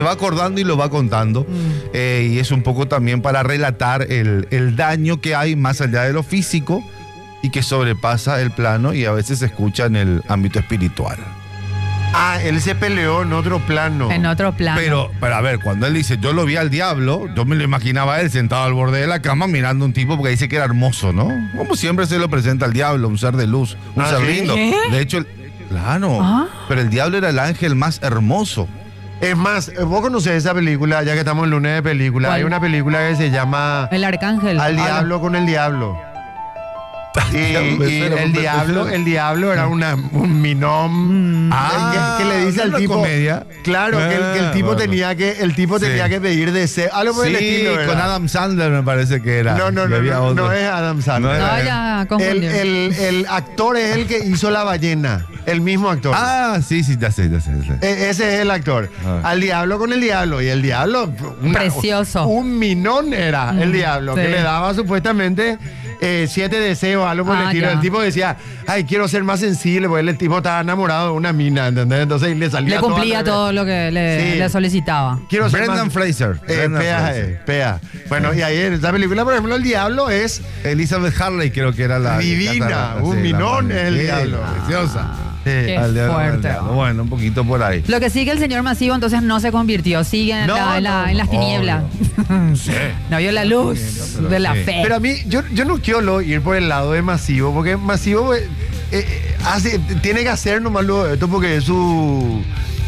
va acordando y lo va contando. Y es un poco también para relatar el daño que hay más allá de lo físico y que sobrepasa el plano y a veces se escucha en el ámbito espiritual. Él se peleó en otro plano. En otro plano. Pero a ver, cuando él dice, yo lo vi al diablo, yo me lo imaginaba a él sentado al borde de la cama mirando a un tipo porque dice que era hermoso, ¿no? Como siempre se lo presenta al diablo, un ser de luz, un ser ¿sí? lindo. ¿Qué? De hecho, claro, pero el diablo era el ángel más hermoso. Es más, vos conocés esa película, ya que estamos en lunes de película. ¿Cuál? Hay una película que se llama El arcángel. Al diablo con el diablo. Y el diablo era un minón que le dice al tipo. Comedia. Claro, que el tipo tenía que pedir deseo. Algo por el estilo, ¿verdad? con Adam Sandler me parece que era. No es Adam Sandler. No, ya confundí. El actor es el que hizo La Ballena. El mismo actor. Sí, ya sé. Ese es el actor. Al diablo con el diablo. Y el diablo. Precioso. Un minón era el diablo, sí. que le daba supuestamente 7 deseos, algo por el estilo. Ya. El tipo decía, ay, quiero ser más sensible, porque el tipo estaba enamorado de una mina, ¿entendés? Entonces le salía Le cumplía todo lo que le solicitaba. Quiero ser Brendan más... Fraser. Pea. Bueno, y ahí en esta película, por ejemplo, el diablo es Elizabeth Harley, creo que era la divina, catarata, un sí, minón la es el sí, diablo. Preciosa. Qué Al diablo, fuerte. al diablo. Bueno, un poquito por ahí. Lo que sí que el señor Masivo entonces no se convirtió, sigue en las tinieblas. Sí. No vio la luz de la sí. fe. Pero a mí, yo no quiero ir por el lado de Masivo, porque Masivo tiene que hacer nomás esto porque es su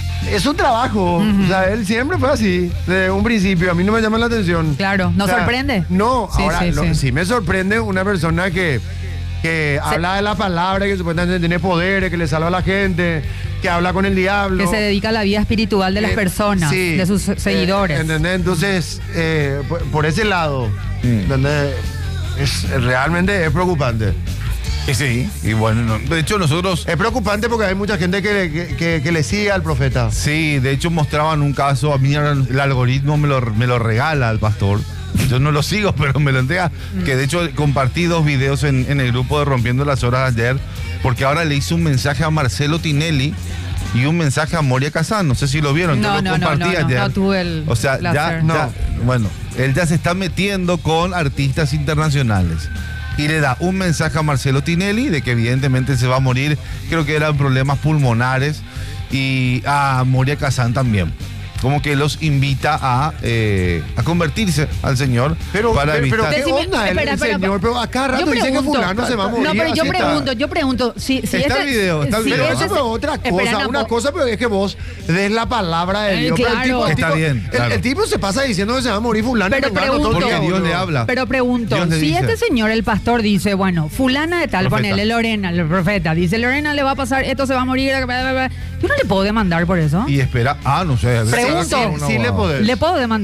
trabajo. O sea, él siempre fue así, desde un principio. A mí no me llama la atención. Claro, ¿no sorprende? No, Sí, ahora sí. sí me sorprende una persona que habla de la palabra, que supuestamente tiene poderes, que le salva a la gente, que habla con el diablo. Que se dedica a la vida espiritual de las personas, sí, de sus seguidores. ¿entendés? Entonces, por ese lado, ¿entendés? Realmente es preocupante. Sí, y bueno, de hecho nosotros... Es preocupante porque hay mucha gente que le sigue al profeta. Sí, de hecho mostraban un caso, a mí el algoritmo me lo regala al pastor. Yo no lo sigo, pero me lo entrega. Que de hecho compartí 2 videos en el grupo de Rompiendo las Horas ayer, porque ahora le hice un mensaje a Marcelo Tinelli y un mensaje a Moria Kazan. No sé si lo vieron, yo lo compartí ayer. No tuve el O sea, placer. bueno, él ya se está metiendo con artistas internacionales. Y le da un mensaje a Marcelo Tinelli de que evidentemente se va a morir, creo que eran problemas pulmonares, y a Moria Kazan también. Como que los invita a convertirse al Señor para evitar... ¿qué onda Espera, señor? Pero acá rato yo dicen que pregunto. fulano se va a morir. No, pero así yo pregunto, si Está ese- el video, está el si video. Pero ese- eso es otra cosa, Espera, una cosa, pero es que vos des la palabra de Dios. Pero claro. Está bien, claro. El tipo se pasa diciendo que se va a morir fulano. Pero y mengano todo el pregunto. Porque tiempo, Dios ¿no? le habla. Pero pregunto, Dios le si dice. este señor, el pastor, dice, bueno, fulana de tal, Profeta. ponele Lorena, el profeta, dice, Lorena le va a pasar, esto se va a morir, yo no le puedo demandar por eso. Y espera, no sé. Pregunto. Sí le podés. ¿Le puedo demandar?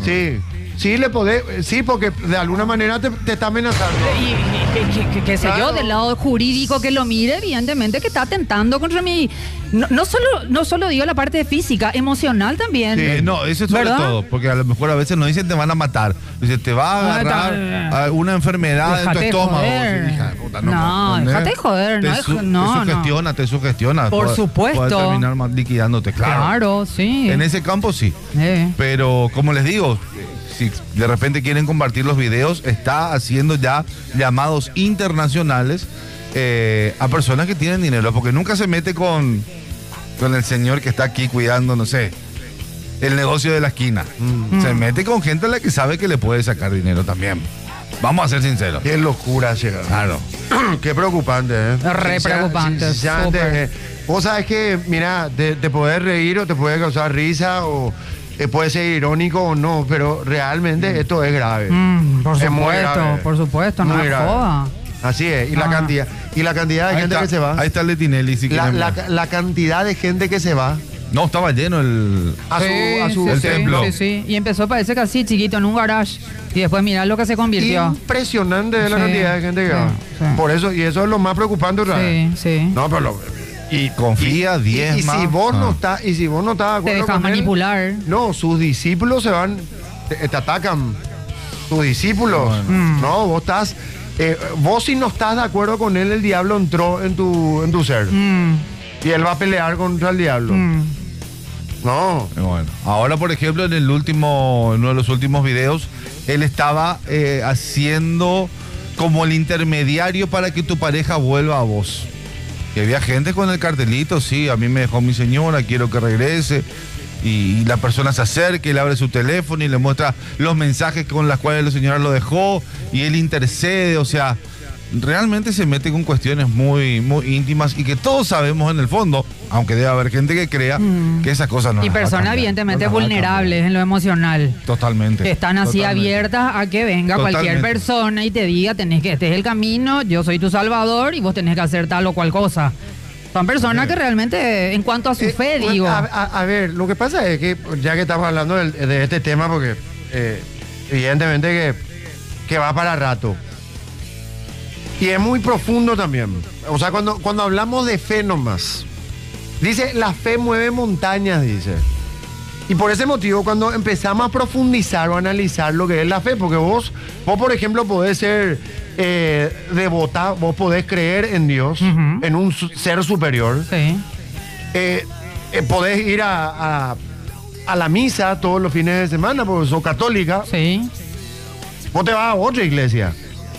Sí le podés. Sí, porque de alguna manera te está amenazando. Y qué sé yo, Claro. del lado jurídico que lo mire, evidentemente que está atentando contra mi... No solo digo la parte física, emocional también. No, eso es sobre ¿Verdad? todo, porque a lo mejor a veces nos dicen te van a matar. Dicen, te va a agarrar una enfermedad en tu Déjate estómago. joder. Y, hija de puta, No, ¿entendés? déjate joder, Te sugestiona. Por Puede- supuesto. puede terminar liquidándote, claro. Claro, sí. En ese campo sí. Eh. Pero como les digo, si de repente quieren compartir los videos, está haciendo ya llamados internacionales a personas que tienen dinero, porque nunca se mete con el señor que está aquí cuidando, no sé, el negocio de la esquina. Se mete con gente a la que sabe que le puede sacar dinero también. Vamos a ser sinceros. Qué locura, Gerard. Claro. Qué preocupante, ¿eh? Re preocupante, Sinceramente, súper. vos sabes que, mira, te puede reír o te puede causar risa o puede ser irónico o no, pero realmente esto es grave. Por Es muy grave. supuesto, no Muy me grave. joda. Así es. Y la cantidad de Ahí gente está, que se va. ahí está el de Tinelli, si quieren ver. La cantidad de gente que se va No, estaba lleno el... a su el sí, templo. Sí. Y empezó, parece que así, chiquito, en un garage. Y después mirá lo que se convirtió. Impresionante la Sí, cantidad de gente que va. sí. Por eso, y eso es lo más preocupante otra vez. Sí. No, pero Y confía 10 y más. si vos no estás, y si vos no estás de Te acuerdo dejas con él, manipular. no, sus discípulos se van, te atacan. Tus discípulos. No, vos estás, vos si no estás de acuerdo con él, el diablo entró en tu ser. Y él va a pelear contra el diablo. No. Bueno, ahora por ejemplo en uno de los últimos videos, él estaba haciendo como el intermediario para que tu pareja vuelva a vos. Que había gente con el cartelito, sí, a mí me dejó mi señora, quiero que regrese. Y la persona se acerca y le abre su teléfono y le muestra los mensajes con los cuales la señora lo dejó y él intercede, o sea, realmente se mete con cuestiones muy, muy íntimas y que todos sabemos en el fondo, aunque debe haber gente que crea que esas cosas no Y las va a personas cambiar. evidentemente No las va a vulnerables en lo emocional. cambiar. Totalmente. Que están así Totalmente. abiertas a que venga cualquier Totalmente. persona y te diga, este es el camino, yo soy tu salvador y vos tenés que hacer tal o cual cosa. Son personas que realmente, en cuanto a su fe, Bueno, digo... a ver, lo que pasa es que, ya que estamos hablando de este tema, porque evidentemente que va para rato. Y es muy profundo también. O sea, cuando hablamos de fe nomás, dice, la fe mueve montañas, dice. Y por ese motivo, cuando empezamos a profundizar o analizar lo que es la fe, porque vos por ejemplo, podés ser devota, vos podés creer en Dios, Ujú. en un ser superior. Sí. Podés ir a la misa todos los fines de semana, porque sos católica. Sí. Vos te vas a otra iglesia.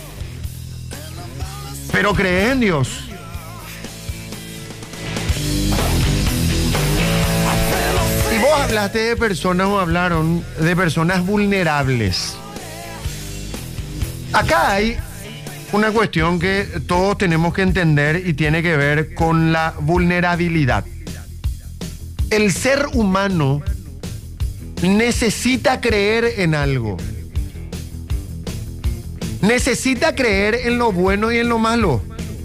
Pero crees en Dios. Y vos hablaste de personas o hablaron de personas vulnerables. Acá hay una cuestión que todos tenemos que entender y tiene que ver con la vulnerabilidad. El ser humano necesita creer en algo. Necesita creer en lo bueno y en lo malo.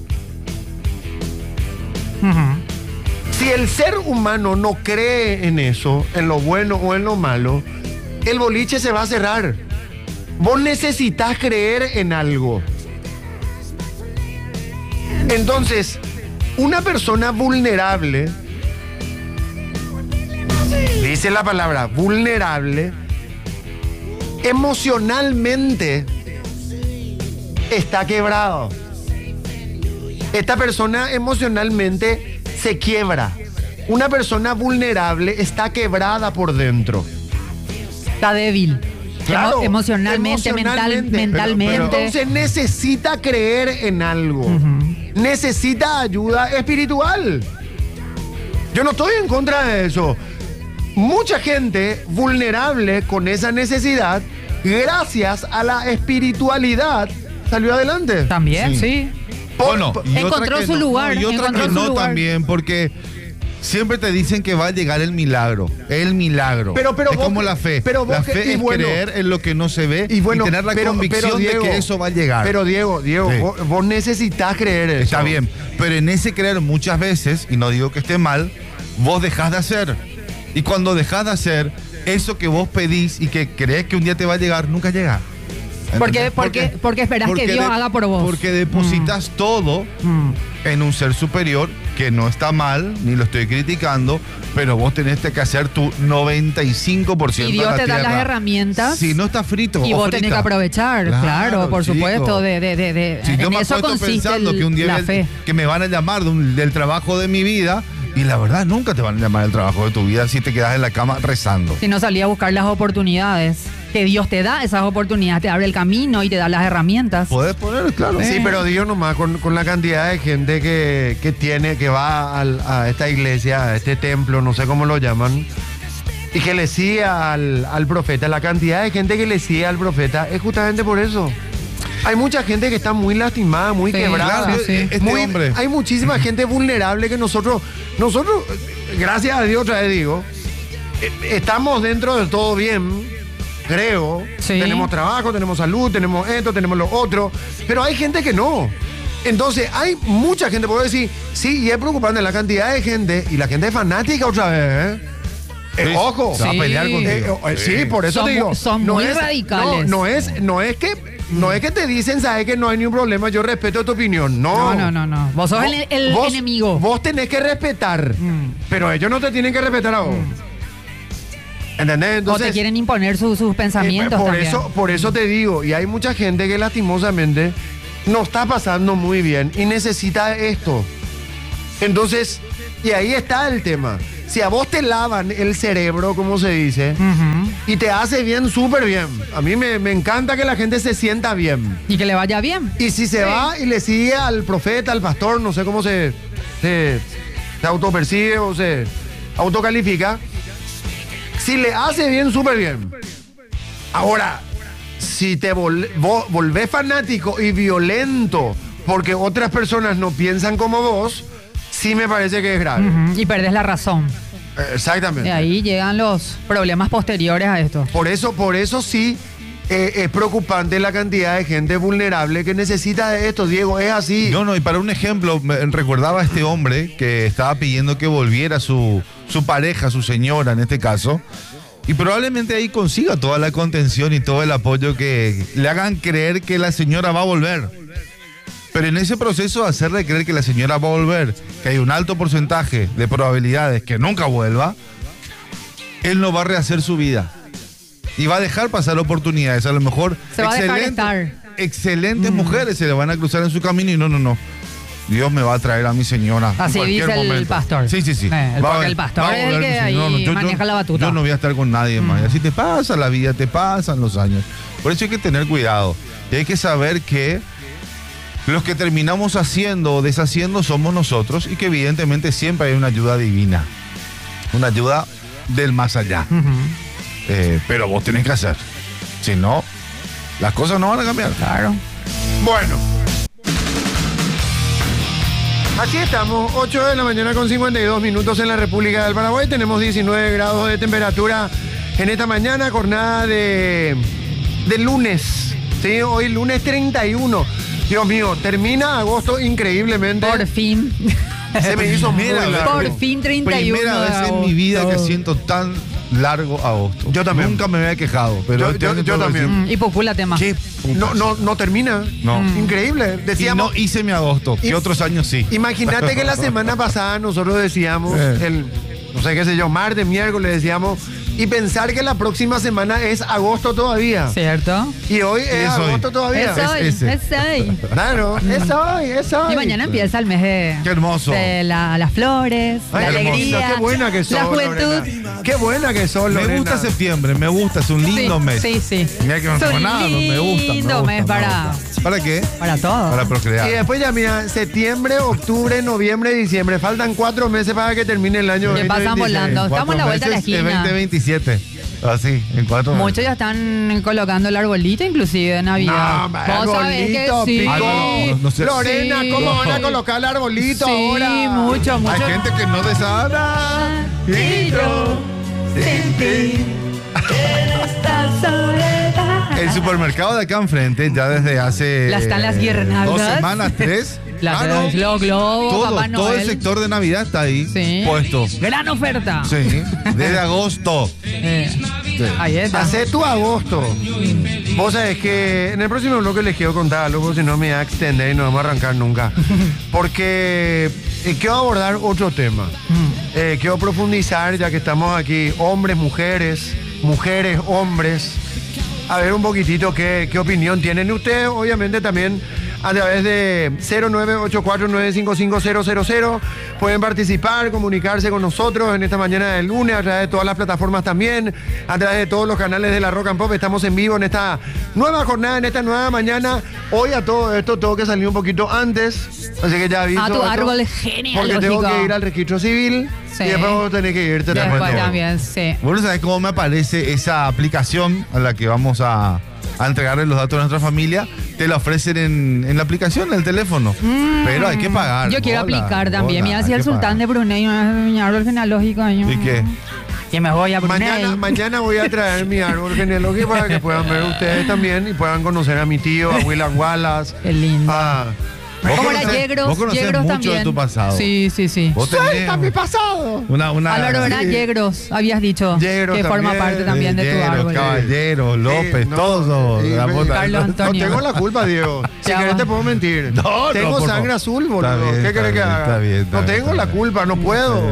Ujú. Si el ser humano no cree en eso, en lo bueno o en lo malo, el boliche se va a cerrar. Vos necesitas creer en algo. Entonces, una persona vulnerable, dice la palabra vulnerable, emocionalmente está quebrado. Esta persona emocionalmente se quiebra. Una persona vulnerable está quebrada por dentro. Está débil. Claro, Emocionalmente, mentalmente. Entonces necesita creer en algo. Necesita ayuda espiritual. Yo no estoy en contra de eso. Mucha gente vulnerable con esa necesidad, gracias a la espiritualidad, salió adelante. También, Sí. sí. Bueno, y Encontró otra que su no. lugar, No, y otra encontró que su no lugar. también, porque siempre te dicen que va a llegar el milagro. El milagro. Pero es vos como que- la fe. pero vos La que- fe y es bueno, creer en lo que no se ve y, bueno, tener la pero convicción Diego, de que eso va a llegar. Pero Diego, Sí. vos necesitas creer eso. Está bien, pero en ese creer muchas veces, y no digo que esté mal, vos dejás de hacer. Y cuando dejás de hacer, eso que vos pedís y que crees que un día te va a llegar, nunca llega. ¿Entendés? Porque esperás que Dios haga por vos. Porque depositas todo en un ser superior, que no está mal, ni lo estoy criticando, pero vos tenés que hacer tu 95% Y de Dios la te da las tierra. herramientas. Si no está frito Y o vos tenés frita. que aprovechar, claro, por chico. supuesto. Si yo En me eso acuesto consiste pensando que un día la fe. que me van a llamar del trabajo de mi vida, y la verdad nunca te van a llamar del trabajo de tu vida si te quedas en la cama rezando. Si no salí a buscar las oportunidades, que Dios te da esas oportunidades, te abre el camino y te da las herramientas. Podés poner, claro. Sí, pero Dios nomás, con la cantidad de gente que va a esta iglesia, a este templo, no sé cómo lo llaman, y que le sigue al profeta, la cantidad de gente que le sigue al profeta es justamente por eso. Hay mucha gente que está muy lastimada, muy Sí, quebrada. claro, sí. Este hombre. Hay muchísima gente vulnerable que nosotros, gracias a Dios, otra vez digo, estamos dentro de todo bien, creo. Sí. Tenemos trabajo, tenemos salud, tenemos esto, tenemos lo otro, pero hay gente que no. Entonces, hay mucha gente, puedo decir, sí, y es preocupante la cantidad de gente, y la gente es fanática otra vez, ¿eh? Sí, Ojo. se va a Sí. pelear contigo. Sí, por eso Son te digo. mu- son muy radicales. No es que te dicen, sabes que no hay ningún problema, yo respeto tu opinión. No. No. Vos sos el Vos- enemigo. Vos tenés que respetar, pero ellos no te tienen que respetar a vos. ¿Entendés? O Entonces, te quieren imponer sus pensamientos también. por eso te digo, y hay mucha gente que lastimosamente no está pasando muy bien y necesita esto. Entonces, y ahí está el tema. si a vos te lavan el cerebro, como se dice, y te hace bien, súper bien. A mí me encanta que la gente se sienta bien. Y que le vaya bien. Y si se va y le sigue al profeta, al pastor, no sé cómo se autopercibe o se autocalifica, si le hace bien, súper bien. Ahora, si te volvés fanático y violento porque otras personas no piensan como vos, sí me parece que es grave. Y perdés la razón. Exactamente. Y ahí llegan los problemas posteriores a esto. Por eso sí es preocupante la cantidad de gente vulnerable que necesita de esto, Diego, es así. No, y para un ejemplo, recordaba a este hombre que estaba pidiendo que volviera su pareja, su señora en este caso, y probablemente ahí consiga toda la contención y todo el apoyo que le hagan creer que la señora va a volver. Pero en ese proceso de hacerle creer que la señora va a volver, que hay un alto porcentaje de probabilidades que nunca vuelva, él no va a rehacer su vida. Y va a dejar pasar oportunidades. A lo mejor se va a dejar estar. Excelentes mujeres se le van a cruzar en su camino y no. Dios me va a traer a mi señora. Así dice el pastor. Sí. Porque el pastor es el que ahí maneja la batuta. Yo no voy a estar con nadie más. Y así te pasa la vida, te pasan los años. Por eso hay que tener cuidado. Y hay que saber que los que terminamos haciendo o deshaciendo somos nosotros y que evidentemente siempre hay una ayuda divina. Una ayuda del más allá. Pero vos tenés que hacer. Si no, las cosas no van a cambiar. Claro. Bueno. Aquí estamos, 8 de la mañana con 52 minutos en la República del Paraguay. Tenemos 19 grados de temperatura en esta mañana, jornada de lunes. Sí, hoy lunes 31. Dios mío, termina agosto increíblemente. Por fin. Se me hizo muy largo. Por fin 31. Primera vez en mi vida que siento tan largo agosto. Yo también. Nunca me había quejado, pero yo también. Y popula tema. ¿Qué putas? No termina. No. Increíble. Decíamos, y no hice mi agosto, que otros años sí. Imagínate que la semana pasada nosotros decíamos, no sé qué sé yo, martes, miércoles decíamos, y pensar que la próxima semana es agosto todavía. ¿Cierto? Y hoy es agosto todavía. Es hoy. Claro, es hoy. Y mañana empieza el mes de... Qué hermoso. De las flores, Ay, la alegría. Qué buena que sos, la juventud. Lorena. Qué buena que sos, Lorena. Me gusta septiembre, me gusta, es un lindo mes. Sí. Mira que no tengo nada, no me gusta. Lindo mes para... ¿Para qué? Para todo. Para procrear. Y después ya, mira, septiembre, octubre, noviembre, diciembre. Faltan 4 meses para que termine el año. Que pasan 2026. volando. Estamos a la vuelta de la esquina. 2027. Así, en 4 meses. Muchos ya están colocando el arbolito, inclusive de Navidad. No, Vos sabés que sí. Pico. No sé. Lorena, Sí. ¿cómo van a colocar el arbolito ahora? Sí, mucho. Hay gente que no desana. Y yo sentí en esta soledad. El supermercado de acá enfrente, ya desde hace Están las guirnaldas. 2 semanas, 3. Los globos, Papá todo el Noel. sector de Navidad está ahí Sí. puesto. Gran oferta. Sí, desde agosto. Ahí está. Hacé tu agosto. Vos sabés que en el próximo bloque les quiero contar algo, porque si no me va a extender y no vamos a arrancar nunca. Porque quiero abordar otro tema. Quiero profundizar, ya que estamos aquí, hombres, mujeres, hombres. A ver un poquitito qué opinión tienen ustedes, obviamente también a través de 0984955000. Pueden participar, comunicarse con nosotros en esta mañana del lunes a través de todas las plataformas también, a través de todos los canales de la Rock and Pop. Estamos en vivo en esta nueva jornada, en esta nueva mañana. Hoy a todo esto tengo que salir un poquito antes, así que ya aviso. A tu esto, árbol genial. porque tengo que ir al registro civil Sí. y después vos tenés que irte Después también. también, sí. Bueno, ¿sabes cómo me aparece esa aplicación a la que vamos a entregarle los datos de nuestra familia? Te la ofrecen en la aplicación, en el teléfono. Pero hay que pagar. Yo quiero Hola, aplicar también. hola, Mira, hay si el que sultán de pagar. Brunei, mi árbol genealógico. ¿Y qué? Que me voy a Brunei. Mañana voy a traer mi árbol genealógico para que puedan ver ustedes también y puedan conocer a mi tío, a William Wallace. Qué lindo. Vos Como era conocés- Yegros, vos conocés Yegros mucho también. de tu pasado. Sí. Vos tenés ¡Suelta mi pasado! una Álvaro era sí. Yegros, habías dicho. Yegros que forma también. parte también de tu Yegros, árbol. Caballero, López, no, todos. sí, la puta- Carlos Antonio. No tengo la culpa, Diego. Si Ya querés va. te puedo mentir. No, tengo por sangre favor. azul, Está boludo. bien, ¿Qué está querés que bien, haga? está bien, no tengo está la bien. culpa, no puedo.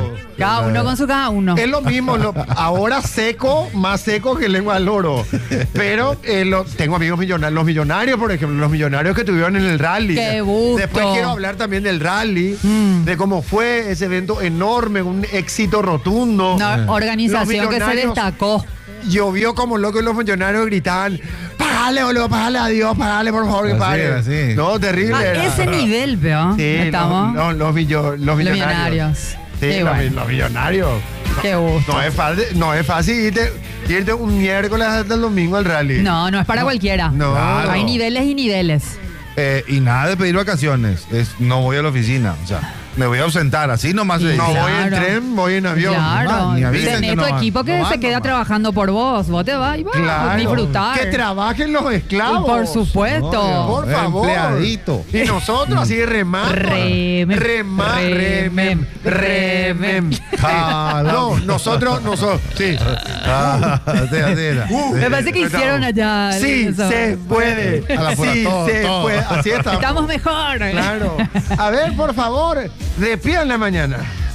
Cada uno con su cada uno. Es lo mismo, ahora seco, más seco que lengua al loro. Pero tengo amigos millonarios, los millonarios, por ejemplo, los millonarios que tuvieron en el rally. ¡Qué gusto! Después quiero hablar también del rally, de cómo fue ese evento enorme, un éxito rotundo. Una organización que se destacó. Llovió como loco y los millonarios gritaban: pagale, boludo, pagale a Dios, pagale, por favor, que pague. Así. No, terrible. A era. ese nivel, veo. Sí, Estamos. los millonarios. Sí, Qué bueno. los millonarios. Qué gusto. No es fácil irte un miércoles hasta el domingo al rally. No es para cualquiera. No. Claro. Hay niveles y niveles. Y nada de pedir vacaciones. No voy a la oficina. O sea, me voy a ausentar. Así nomás se dice. No Claro. voy en tren, voy en avión. Claro, ni avisen tenés que tu no van. equipo que No se van, queda no van. trabajando por vos. Vos te vas y vas a Claro. disfrutar. Que trabajen los esclavos. Por supuesto. Por favor. Empleadito. Y nosotros así remando. Remem. No, nosotros, sí. Así era. Me parece que hicieron allá. Sí, eso. se puede. A la fuera, Sí, todo, se todo. puede. Así estamos. Estamos mejor. Claro. A ver, por favor, despidan la mañana.